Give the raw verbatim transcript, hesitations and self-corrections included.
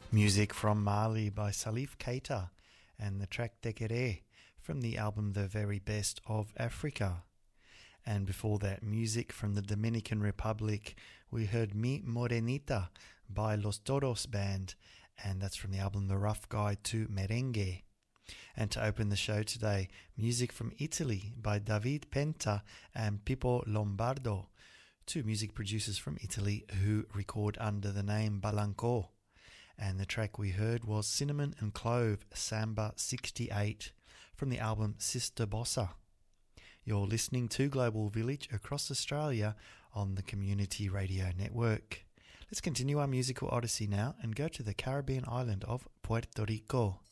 Music from Mali by Salif Keita and the track Dekere from the album The Very Best of Africa. And before that, music from the Dominican Republic, we heard Mi Morenita by Los Toros Band, and that's from the album The Rough Guide to Merengue. And to open the show today, music from Italy by David Penta and Pippo Lombardo, two music producers from Italy who record under the name Balanco. And the track we heard was Cinnamon and Clove Samba sixty-eight from the album Sister Bossa. You're listening to Global Village across Australia on the Community Radio Network. Let's continue our musical odyssey now and go to the Caribbean island of Puerto Rico.